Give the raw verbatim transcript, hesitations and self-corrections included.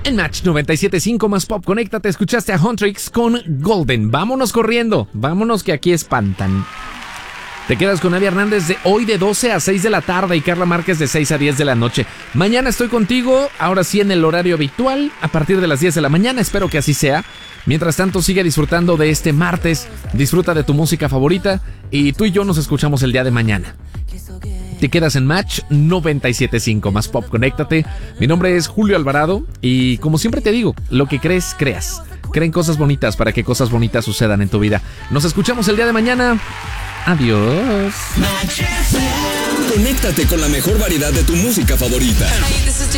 En Match noventa y siete punto cinco más Pop, conéctate, escuchaste a Huntrix con Golden. Vámonos corriendo, vámonos que aquí espantan. Te quedas con Abby Hernández de hoy de doce a seis de la tarde y Carla Márquez de seis a diez de la noche. Mañana estoy contigo, ahora sí en el horario habitual, a partir de las diez de la mañana, espero que así sea. Mientras tanto, sigue disfrutando de este martes, disfruta de tu música favorita y tú y yo nos escuchamos el día de mañana. Te quedas en Match noventa y siete punto cinco más Pop, conéctate. Mi nombre es Julio Alvarado y como siempre te digo, lo que crees, creas. Creen cosas bonitas para que cosas bonitas sucedan en tu vida. Nos escuchamos el día de mañana. Adiós. Conéctate con la mejor variedad de tu música favorita.